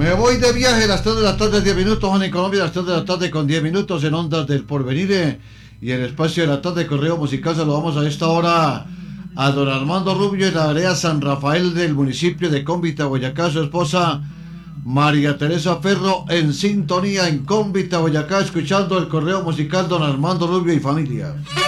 Me voy de viaje a las 3 de la tarde, 10 minutos, en Colombia, a las 3 de la tarde con 10 minutos en Ondas del Porvenir. Y el espacio de la tarde, correo musical, saludamos a esta hora a don Armando Rubio en la vereda San Rafael del municipio de Cómbita, Boyacá, su esposa María Teresa Ferro en sintonía en Cómbita, Boyacá, escuchando el correo musical don Armando Rubio y familia.